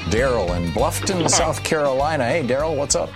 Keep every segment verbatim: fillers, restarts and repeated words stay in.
Daryl in Bluffton, South Carolina. Hey, Daryl, what's up?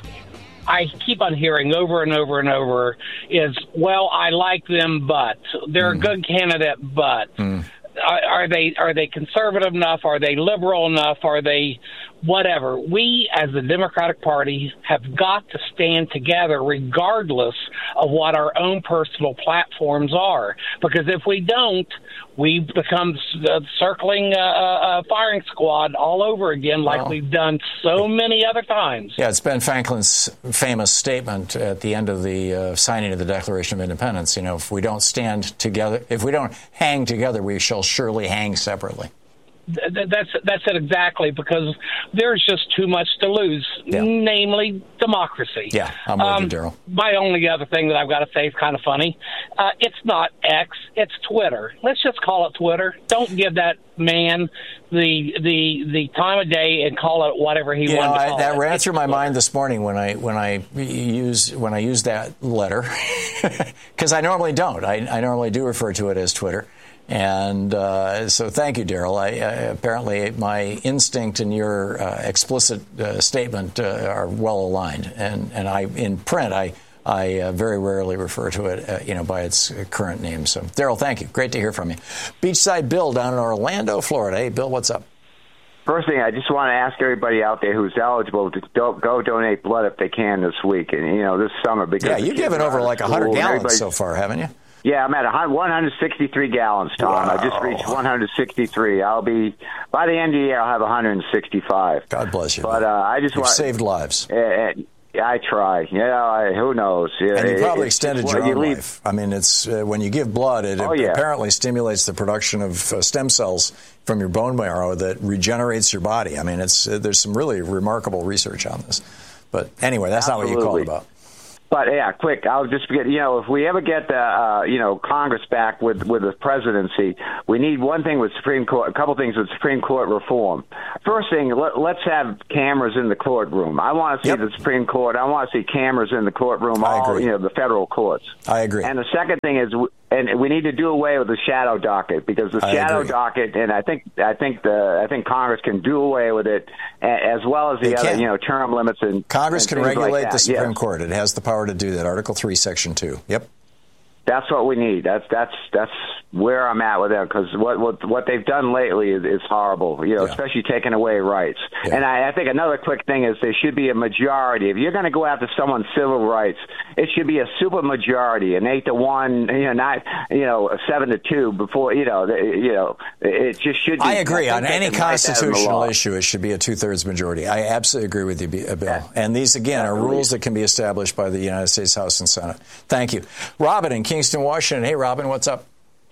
I keep on hearing over and over and over is, well, I like them, but they're mm. a good candidate, but mm. are, are they are they conservative enough? Are they liberal enough? Are they whatever? We, as the Democratic Party, have got to stand together regardless of what our own personal platforms are. Because if we don't, we become uh, circling a uh, uh, firing squad all over again like well, we've done so many other times. Yeah, it's Ben Franklin's famous statement at the end of the uh, signing of the Declaration of Independence. You know, if we don't stand together, if we don't hang together, we shall surely hang separately. That's that's it exactly, because there's just too much to lose, yeah. namely democracy. Yeah, I'm with um, you, Daryl. My only other thing that I've got to say is kind of funny. Uh, it's not X, it's Twitter. Let's just call it Twitter. Don't give that man the the the time of day and call it whatever he you wanted know, to call I, that it. ran It's through my Twitter. mind this morning when I when I use when I use that letter, because I normally don't. I, I normally do refer to it as Twitter. And uh, so thank you, Daryl. I, uh, apparently my instinct and your uh, explicit uh, statement uh, are well aligned. And, and I, in print, I, I uh, very rarely refer to it, uh, you know, by its current name. So, Daryl, thank you. Great to hear from you. Beachside Bill down in Orlando, Florida. Hey, Bill, what's up? First thing, I just want to ask everybody out there who's eligible to do, go donate blood if they can this week and, you know, this summer. Because yeah, you've given over like one hundred gallons so far, haven't you? Yeah, I'm at one hundred sixty-three gallons, Tom. Wow. I just reached one hundred sixty-three. I'll be, by the end of the year, I'll have one hundred sixty-five. God bless you. But uh, I just You've want saved lives. Uh, uh, I try. You know, I, who knows? And you probably it, extended your you own leave. life. I mean, it's uh, when you give blood, it, oh, it yeah. apparently stimulates the production of uh, stem cells from your bone marrow that regenerates your body. I mean, it's uh, there's some really remarkable research on this. But anyway, that's Absolutely. not what you called about. But yeah, quick. I'll just get, you know, if we ever get the, uh, you know, Congress back with with the presidency, we need one thing with Supreme Court, a couple things with Supreme Court reform. First thing, let, let's have cameras in the courtroom. I want to see yep. the Supreme Court. I want to see cameras in the courtroom. I all agree. you know, the federal courts. I agree. And the second thing is, and we need to do away with the shadow docket, because the I shadow agree. docket, and I think I think the I think Congress can do away with it, as well as the They other, can. you know, term limits and Congress and can things regulate like the that. Supreme yes. Court. It has the power to do that. Article three, Section two. Yep. That's what we need. That's that's that's where I'm at with them, because what, what what they've done lately is, is horrible. You know, yeah. especially taking away rights. Yeah. And I, I think another quick thing is there should be a majority. If you're going to go after someone's civil rights, it should be a super majority, an eight to one, you know, not you know, a seven to two. Before you know, you know, it just should be. I agree I on any constitutional in issue. It should be a two-thirds majority. I absolutely agree with you, Bill. Yeah. And these again are rules that can be established by the United States House and Senate. Thank you, Robin in Kingston, Washington. Hey, Robin, what's up?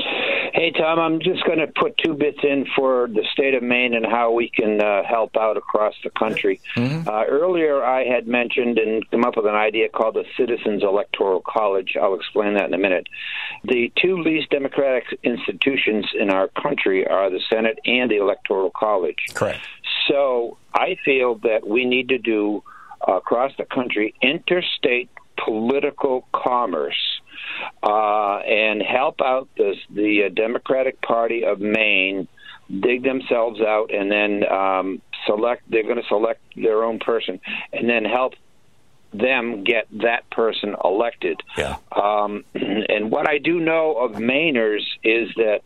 Hey, Tom, I'm just going to put two bits in for the state of Maine and how we can uh, help out across the country. Mm-hmm. Uh, earlier, I had mentioned and come up with an idea called the Citizens Electoral College. I'll explain that in a minute. The two least democratic institutions in our country are the Senate and the Electoral College. Correct. So I feel that we need to do, uh, across the country, interstate political commerce. Uh, and help out this, the uh, Democratic Party of Maine dig themselves out and then um, select, they're going to select their own person and then help them get that person elected. Yeah. Um, and what I do know of Mainers is that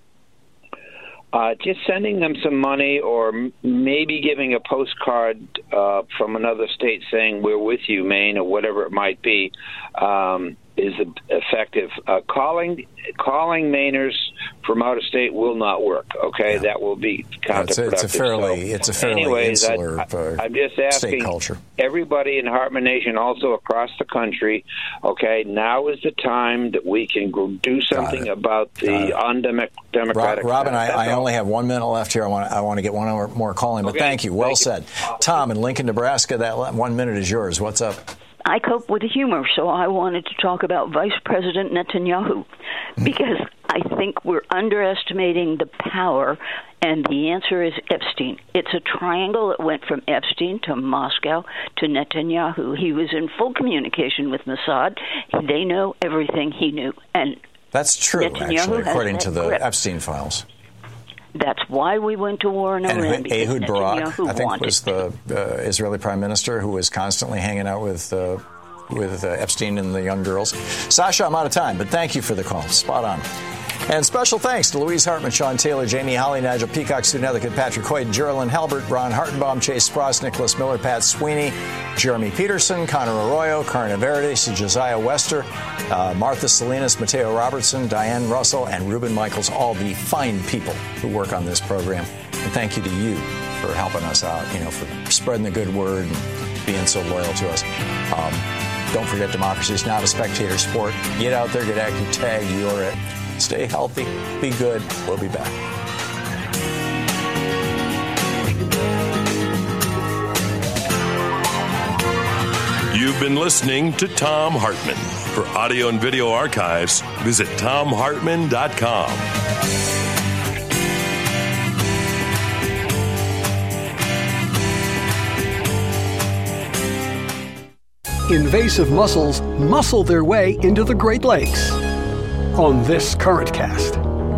Uh, just sending them some money or m- maybe giving a postcard uh, from another state saying, we're with you, Maine, or whatever it might be, um, is effective. Uh, calling calling Mainers from out of state will not work, okay? Yeah. That will be counterproductive. Yeah, it's, a, it's a fairly, so, it's a fairly anyways, insular I, I, I'm just state asking culture. Everybody in Hartman Nation, also across the country, okay, now is the time that we can go do something about the undemocratic. Robin, I, I only have one minute left here. I want I want to get one more, more calling, but okay. thank you. Well thank said. You. Tom in Lincoln, Nebraska, that one minute is yours. What's up? I cope with humor, so I wanted to talk about Vice President Netanyahu, because I think we're underestimating the power, and the answer is Epstein. It's a triangle that went from Epstein to Moscow to Netanyahu. He was in full communication with Mossad. They know everything he knew. And That's true, Netanyahu actually, according has to that the grip. Epstein files. That's why we went to war in Iran. And Ehud Barak, I think, wanted. was the uh, Israeli prime minister who was constantly hanging out with uh, with uh, Epstein and the young girls. Sasha, I'm out of time, but thank you for the call. Spot on. And special thanks to Louise Hartman, Sean Taylor, Jamie Holly, Nigel Peacock, Sue Nethercutt, Patrick Hoyt, Geraldine Halbert, Ron Hartenbaum, Chase Spross, Nicholas Miller, Pat Sweeney, Jeremy Peterson, Connor Arroyo, Karna Verdes, Josiah Wester, uh, Martha Salinas, Mateo Robertson, Diane Russell, and Ruben Michaels, all the fine people who work on this program. And thank you to you for helping us out, you know, for spreading the good word and being so loyal to us. Um, don't forget, democracy is not a spectator sport. Get out there, get active, tag, you're it. Stay healthy, be good. We'll be back. You've been listening to Thom Hartmann. For audio and video archives, visit thom hartmann dot com. Invasive mussels muscle their way into the Great Lakes. On this Current Cast.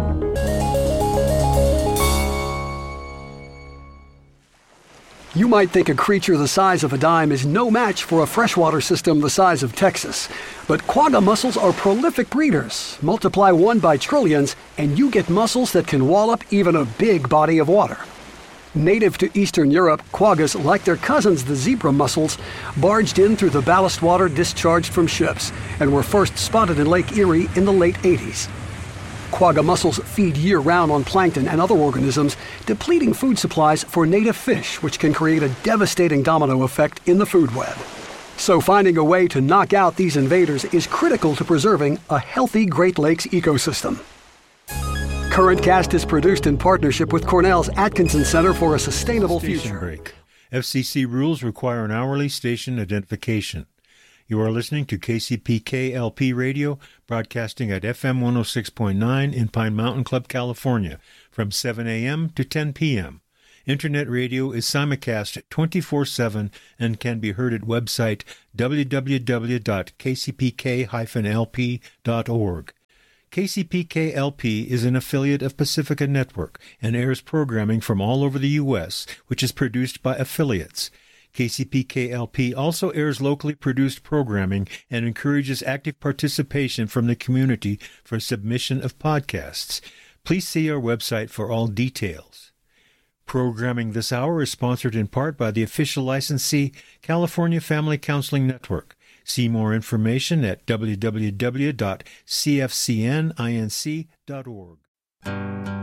You might think a creature the size of a dime is no match for a freshwater system the size of Texas. But quagga mussels are prolific breeders. Multiply one by trillions, and you get mussels that can wallop even a big body of water. Native to Eastern Europe, quaggas, like their cousins the zebra mussels, barged in through the ballast water discharged from ships and were first spotted in Lake Erie in the late eighties. Quagga mussels feed year-round on plankton and other organisms, depleting food supplies for native fish, which can create a devastating domino effect in the food web. So finding a way to knock out these invaders is critical to preserving a healthy Great Lakes ecosystem. Current Cast is produced in partnership with Cornell's Atkinson Center for a Sustainable Station Future. Break. F C C rules require an hourly station identification. You are listening to K C P K L P Radio, broadcasting at F M one oh six point nine in Pine Mountain Club, California, from seven a.m. to ten p.m. Internet radio is simulcast twenty-four seven and can be heard at website w w w dot k c p k dash l p dot org. K C P K L P is an affiliate of Pacifica Network and airs programming from all over the U S, which is produced by affiliates. K C P K L P also airs locally produced programming and encourages active participation from the community for submission of podcasts. Please see our website for all details. Programming this hour is sponsored in part by the official licensee, California Family Counseling Network. See more information at w w w dot c f c n inc dot org.